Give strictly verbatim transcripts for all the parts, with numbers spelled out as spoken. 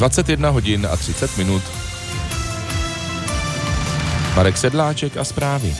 dvacet jedna hodin a třicet minut. Marek Sedláček a zprávy.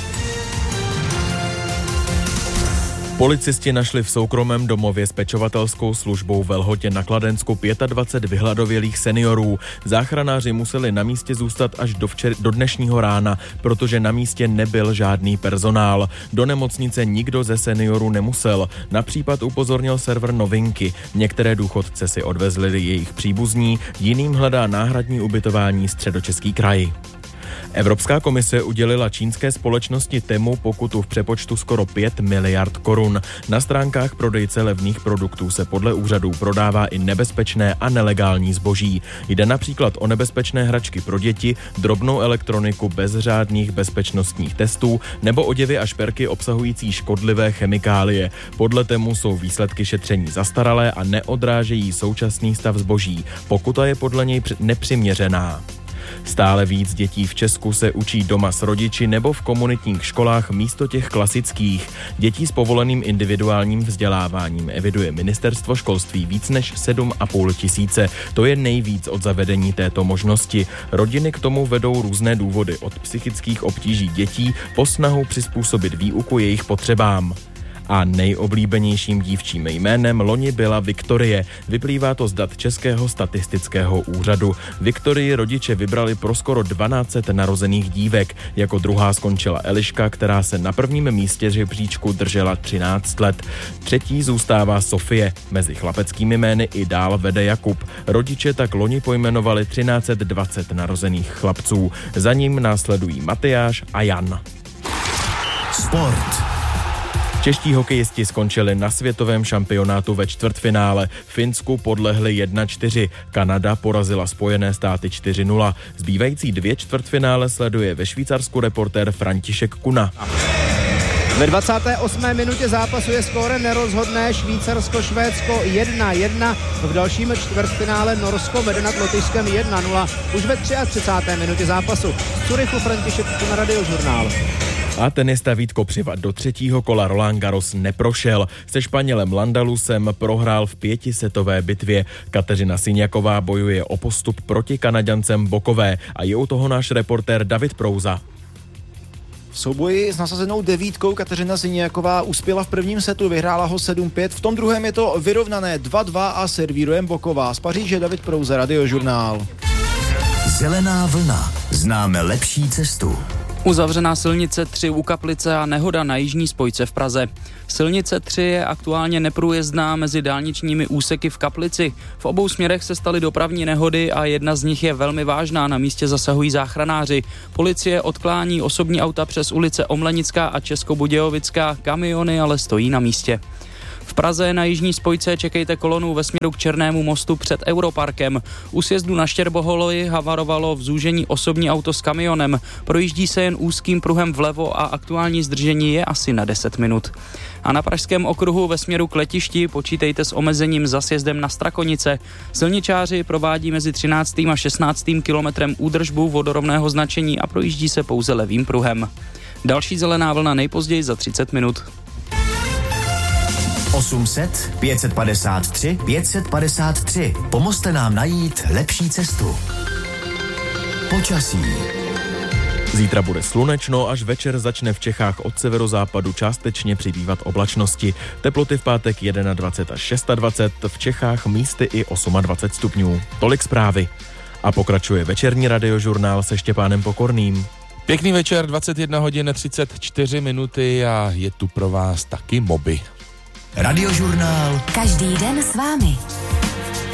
Policisti našli v soukromém domově s pečovatelskou službou ve Lhotě na Kladensku dvacet pět vyhladovělých seniorů. Záchranáři museli na místě zůstat až do, včer- do dnešního rána, protože na místě nebyl žádný personál. Do nemocnice nikdo ze seniorů nemusel. Na případ upozornil server Novinky. Některé důchodce si odvezli jejich příbuzní, jiným hledá náhradní ubytování Středočeský kraj. Evropská komise udělila čínské společnosti Temu pokutu v přepočtu skoro pět miliard korun. Na stránkách prodejce levných produktů se podle úřadů prodává i nebezpečné a nelegální zboží. Jde například o nebezpečné hračky pro děti, drobnou elektroniku bez řádných bezpečnostních testů nebo oděvy a šperky obsahující škodlivé chemikálie. Podle Temu jsou výsledky šetření zastaralé a neodrážejí současný stav zboží. Pokuta je podle něj nepřiměřená. Stále víc dětí v Česku se učí doma s rodiči nebo v komunitních školách místo těch klasických. Dětí s povoleným individuálním vzděláváním eviduje ministerstvo školství víc než sedm a půl tisíce. To je nejvíc od zavedení této možnosti. Rodiny k tomu vedou různé důvody, od psychických obtíží dětí po snahu přizpůsobit výuku jejich potřebám. A nejoblíbenějším dívčím jménem loni byla Viktorie. Vyplývá to z dat Českého statistického úřadu. Viktorii rodiče vybrali pro skoro dvanáct set narozených dívek. Jako druhá skončila Eliška, která se na prvním místě žebříčku držela třináct let. Třetí zůstává Sofie. Mezi chlapeckými jmény i dál vede Jakub. Rodiče tak loni pojmenovali třináct set dvacet narozených chlapců. Za ním následují Matyáš a Jan. Sport. Čeští hokejisti skončili na světovém šampionátu ve čtvrtfinále. Finsku podlehli jedna čtyři. Kanada porazila Spojené státy čtyři nula. Zbývající dvě čtvrtfinále sleduje ve Švýcarsku reportér František Kuna. Ve dvacáté osmé minutě zápasu je skórem nerozhodné. Švýcarsko-Švédsko jedna jedna. V dalším čtvrtfinále Norsko vede nad Lotyšskem jedna nula. Už ve třicáté třetí minutě zápasu. Z Curychu František Kuna, Radiožurnál. A tenista Vít Kopřiva do třetího kola Roland Garros neprošel. Se Španělem Landalusem prohrál v pětisetové bitvě. Kateřina Syňaková bojuje o postup proti Kanaďancem Bokové a je u toho náš reportér David Prouza. V souboji s nasazenou devítkou Kateřina Syňaková uspěla v prvním setu, vyhrála ho sedm pět, v tom druhém je to vyrovnané dva dva a servíruje Boková. Z Paříže David Prouza, Radiožurnál. Zelená vlna. Známe lepší cestu. Uzavřená silnice tři u Kaplice a nehoda na jižní spojce v Praze. Silnice tři je aktuálně neprůjezdná mezi dálničními úseky v Kaplici. V obou směrech se staly dopravní nehody a jedna z nich je velmi vážná, na místě zasahují záchranáři. Policie odklání osobní auta přes ulice Omlenická a Českobudějovická, kamiony ale stojí na místě. V Praze na jižní spojce čekejte kolonu ve směru k Černému mostu před Europarkem. U sjezdu na Štěrboholoji havarovalo v zúžení osobní auto s kamionem. Projíždí se jen úzkým pruhem vlevo a aktuální zdržení je asi na deset minut. A na pražském okruhu ve směru k letišti počítejte s omezením za sjezdem na Strakonice. Silničáři provádí mezi třináctým a šestnáctým kilometrem údržbu vodorovného značení a projíždí se pouze levým pruhem. Další zelená vlna nejpozději za třicet minut. osm set, pět set padesát tři, pět set padesát tři. Pomozte nám najít lepší cestu. Počasí. Zítra bude slunečno, až večer začne v Čechách od severozápadu částečně přibývat oblačnosti. Teploty v pátek dvacet jedna až dvacet šest, v Čechách místy i dvacet osm stupňů. Tolik zprávy. A pokračuje večerní Radiožurnál se Štěpánem Pokorným. Pěkný večer, dvacet jedna hodin třicet čtyři minuty a je tu pro vás taky Moby. Radiožurnál. Každý den s vámi.